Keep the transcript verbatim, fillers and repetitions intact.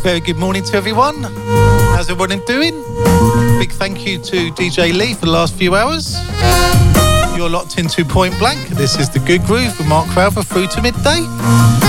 very good morning to everyone. How's everyone doing? Big thank you to D J Lee for the last few hours. You're locked into Point Blank. This is The Good Groove with Mark Crowther through to midday.